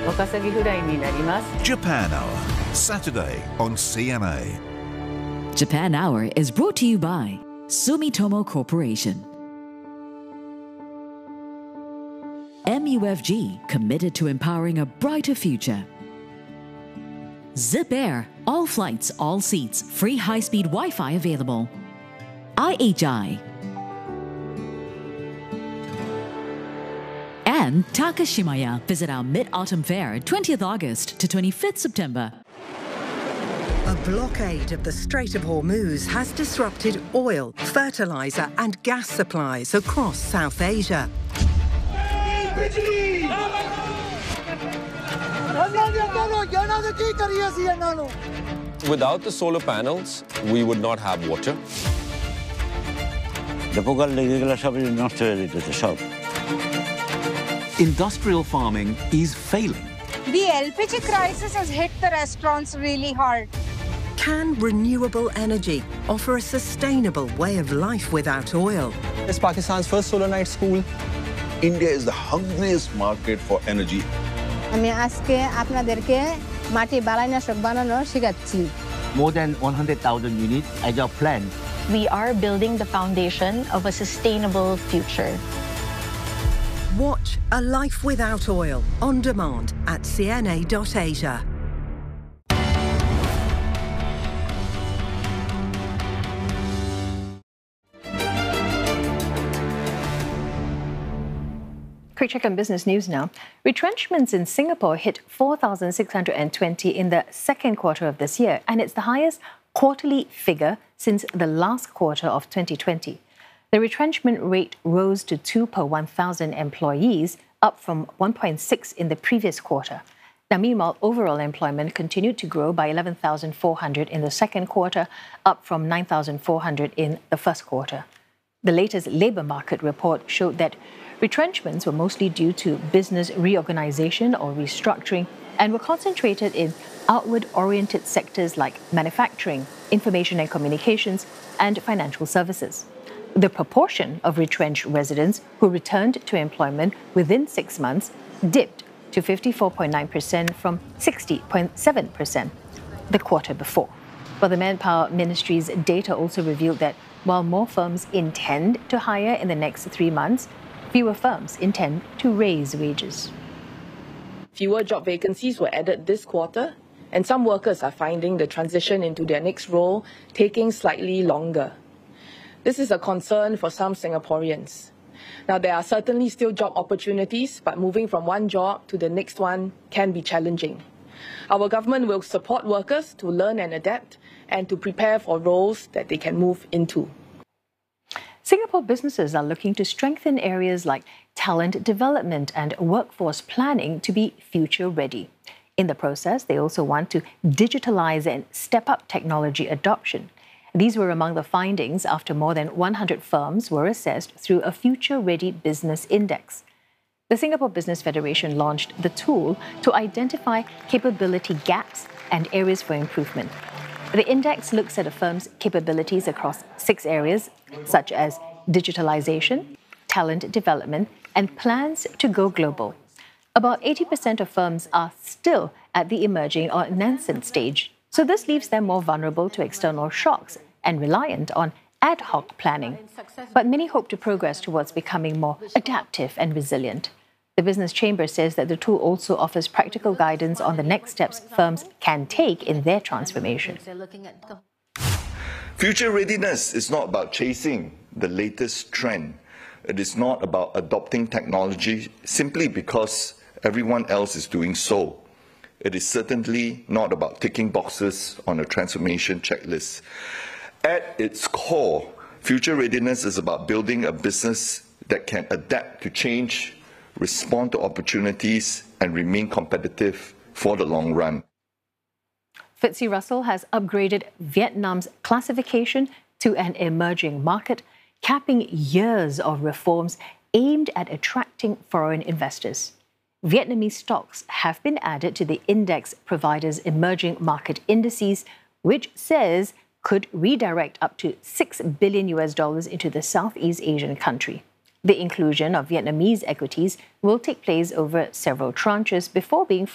ワカサギフライになります。 Japan Hour, Saturday on CMA. Japan Hour is brought to you by Sumitomo Corporation. MUFG, committed to empowering a brighter future. Zip Air, all flights, all seats, free high-speed Wi-Fi available. IHI. And Takashimaya. Visit our Mid-Autumn Fair, 20th August to 25th September. A blockade of the Strait of Hormuz has disrupted oil, fertilizer and gas supplies across South Asia. Without the solar panels, we would not have water. Industrial farming is failing. The LPG crisis has hit the restaurants really hard. Can renewable energy offer a sustainable way of life without oil? It's Pakistan's first solar night school. India is the hungriest market for energy. More than 100,000 units as our plan. We are building the foundation of a sustainable future. Watch A Life Without Oil on demand at cna.asia. Quick check on business news now. Retrenchments in Singapore hit 4,620 in the second quarter of this year, and it's the highest quarterly figure since the last quarter of 2020. The retrenchment rate rose to 2 per 1,000 employees, up from 1.6 in the previous quarter. Now, meanwhile, overall employment continued to grow by 11,400 in the second quarter, up from 9,400 in the first quarter. The latest labour market report showed that retrenchments were mostly due to business reorganization or restructuring and were concentrated in outward-oriented sectors like manufacturing, information and communications, and financial services. The proportion of retrenched residents who returned to employment within 6 months dipped to 54.9% from 60.7% the quarter before. But the Manpower Ministry's data also revealed that while more firms intend to hire in the next 3 months, fewer firms intend to raise wages. Fewer job vacancies were added this quarter, and some workers are finding the transition into their next role taking slightly longer. This is a concern for some Singaporeans. Now, there are certainly still job opportunities, but moving from one job to the next one can be challenging. Our government will support workers to learn and adapt and to prepare for roles that they can move into. Singapore businesses are looking to strengthen areas like talent development and workforce planning to be future ready. In the process, they also want to digitalize and step up technology adoption. These were among the findings after more than 100 firms were assessed through a Future Ready Business Index. The Singapore Business Federation launched the tool to identify capability gaps and areas for improvement. The index looks at a firm's capabilities across 6 areas, such as digitalization, talent development, and plans to go global. About 80% of firms are still at the emerging or nascent stage, so this leaves them more vulnerable to external shocks and reliant on ad hoc planning. But many hope to progress towards becoming more adaptive and resilient. The Business Chamber says that the tool also offers practical guidance on the next steps firms can take in their transformation. Future readiness is not about chasing the latest trend. It is not about adopting technology simply because everyone else is doing so. It is certainly not about ticking boxes on a transformation checklist. At its core, future readiness is about building a business that can adapt to change, respond to opportunities, and remain competitive for the long run. FTSE Russell has upgraded Vietnam's classification to an emerging market, capping years of reforms aimed at attracting foreign investors. Vietnamese stocks have been added to the index provider's emerging market indices, which says could redirect up to $6 billion into the Southeast Asian country. The inclusion of Vietnamese equities will take place over several tranches before being